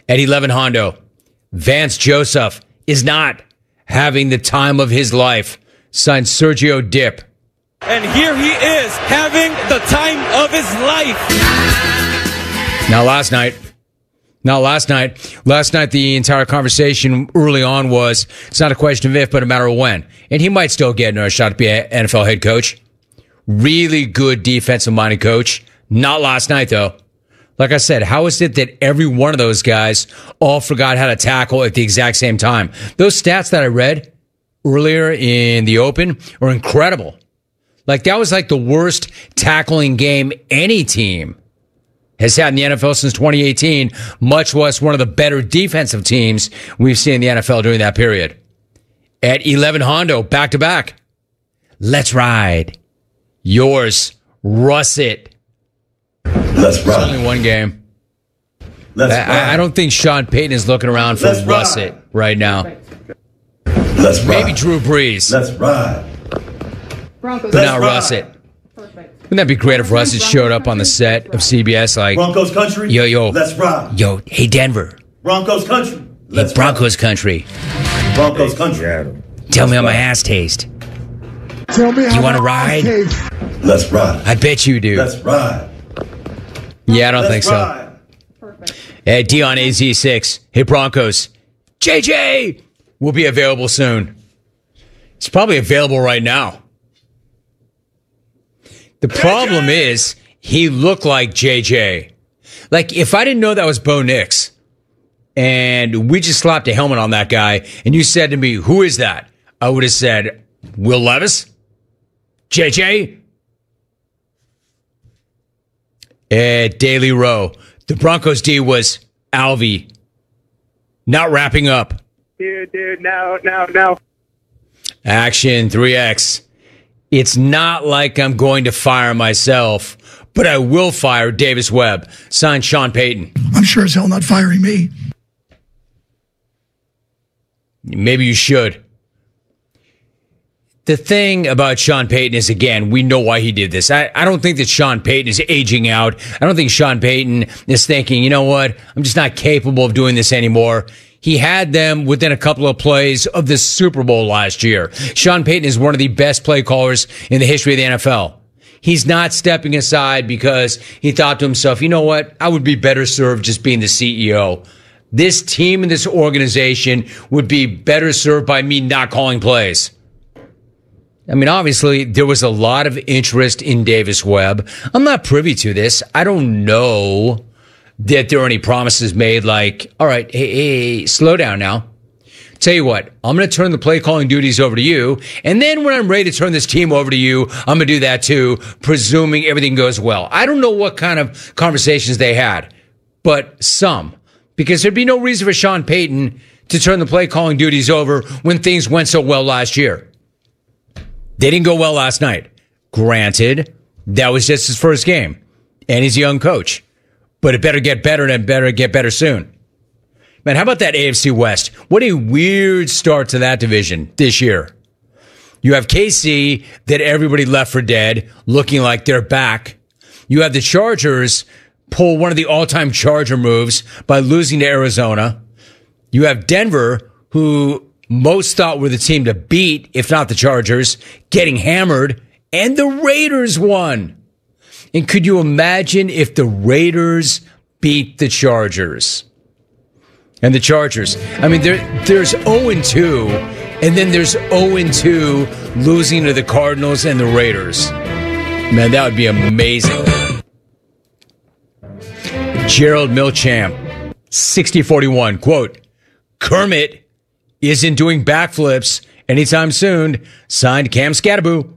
At 11 Hondo, Vance Joseph is not having the time of his life. Signed Sergio Dip. And here he is having the time of his life. Now last night, the entire conversation early on was, it's not a question of if, but a matter of when. And he might still get another shot to be an NFL head coach. Really good defensive-minded coach. Not last night, though. Like I said, how is it that every one of those guys all forgot how to tackle at the exact same time? Those stats that I read earlier in the Open are incredible. Like, that was like the worst tackling game any team has had in the NFL since 2018, much less one of the better defensive teams we've seen in the NFL during that period. At 11 Hondo, back-to-back. Let's ride. Yours, Russet. Let's ride. It's only one game. I don't think Sean Payton is looking around for Russet right now. Let's ride. Maybe Drew Brees. Let's ride. But not Russet. Wouldn't that be great if Russet showed up on the set of CBS like, Broncos country. Yo. Let's ride. Yo, hey, Denver. Broncos country. Hey, Broncos country. Broncos country. Tell me how my ass tastes. Tell me how You want to my ride? ass tastes. Let's ride. I bet you do. Let's ride. Yeah, I don't think Let's so. ride. Hey, Dion AZ6. Hey, Broncos. JJ will be available soon. It's probably available right now. The problem is he looked like JJ. Like, if I didn't know that was Bo Nix and we just slapped a helmet on that guy and you said to me, who is that? I would have said, Will Levis? JJ? At Daily Row, the Broncos D was Alvy. Not wrapping up. Dude, no. Action 3X. It's not like I'm going to fire myself, but I will fire Davis Webb. Signed, Sean Payton. I'm sure as hell not firing me. Maybe you should. The thing about Sean Payton is, again, we know why he did this. I don't think that Sean Payton is aging out. I don't think Sean Payton is thinking, you know what, I'm just not capable of doing this anymore. He had them within a couple of plays of the Super Bowl last year. Sean Payton is one of the best play callers in the history of the NFL. He's not stepping aside because he thought to himself, you know what, I would be better served just being the CEO. This team and this organization would be better served by me not calling plays. I mean, obviously, there was a lot of interest in Davis Webb. I'm not privy to this. I don't know that there are any promises made like, all right, hey, slow down now. Tell you what, I'm going to turn the play calling duties over to you. And then when I'm ready to turn this team over to you, I'm going to do that too, presuming everything goes well. I don't know what kind of conversations they had, but some. Because there'd be no reason for Sean Payton to turn the play calling duties over when things went so well last year. They didn't go well last night. Granted, that was just his first game. And he's a young coach. But it better get better, and it better get better soon. Man, how about that AFC West? What a weird start to that division this year. You have KC that everybody left for dead, looking like they're back. You have the Chargers pull one of the all-time Charger moves by losing to Arizona. You have Denver, who most thought were the team to beat, if not the Chargers, getting hammered, and the Raiders won. And could you imagine if the Raiders beat the Chargers? And the Chargers, I mean, there's 0-2, and then there's 0-2 losing to the Cardinals and the Raiders. Man, that would be amazing. Gerald Milchamp, 6041, quote, Kermit isn't doing backflips anytime soon. Signed, Cam Scattaboo.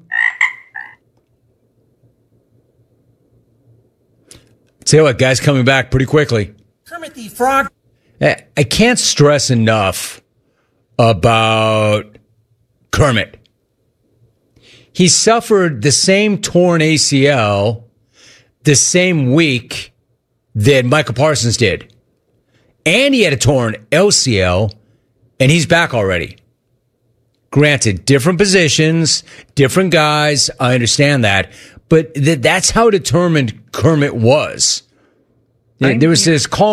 Tell you what, guys, coming back pretty quickly. Kermit the Frog. I can't stress enough about Kermit. He suffered the same torn ACL the same week that Michael Parsons did. And he had a torn LCL, and he's back already. Granted, different positions, different guys, I understand that. But that's how determined Kermit was. There was this call